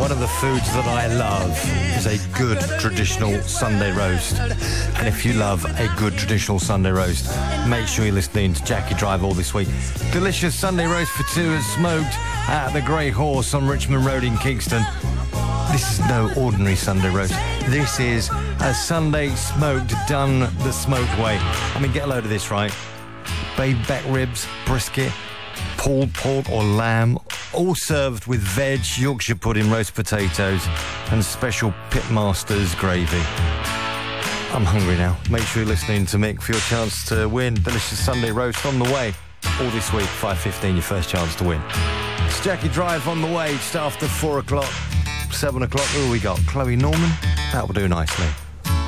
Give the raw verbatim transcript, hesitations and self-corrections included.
one of the foods that I love is a good traditional Sunday roast. And if you love a good traditional Sunday roast, make sure you're listening to Jackie Drive all this week. Delicious Sunday roast for two is smoked at the Grey Horse on Richmond Road in Kingston. This is no ordinary Sunday roast. This is a Sunday smoked, done the smoked way. I mean, get a load of this, right? Baby back ribs, brisket, pulled pork or lamb, all served with veg, Yorkshire pudding, roast potatoes and special Pitmasters gravy. I'm hungry now. Make sure you're listening to Mick for your chance to win delicious Sunday roast on the way. All this week, five fifteen, your first chance to win. It's Jackie Drive on the way, just after four o'clock, seven o'clock. Who we got? Chloe Norman? That will do nicely.